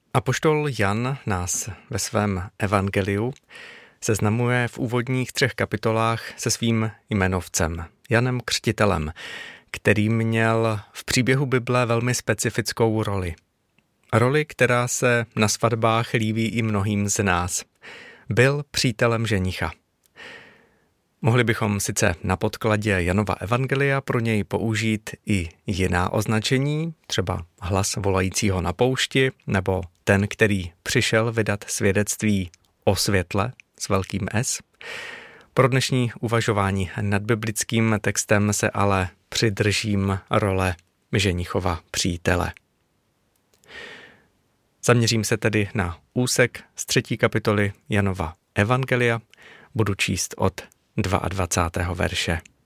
Apoštol Jan nás ve svém evangeliu seznamuje v úvodních 3 kapitolách se svým jmenovcem, Janem Křtitelem, který měl v příběhu Bible velmi specifickou roli. Roli, která se na svatbách líbí i mnohým z nás. Byl přítelem ženicha. Mohli bychom sice na podkladě Janova evangelia pro něj použít i jiná označení, třeba hlas volajícího na poušti, nebo ten, který přišel vydat svědectví o světle s velkým S. Pro dnešní uvažování nad biblickým textem se ale přidržím role ženichova přítele. Zaměřím se tedy na úsek z 3. kapitoly Janova evangelia. Budu číst od 22. verše.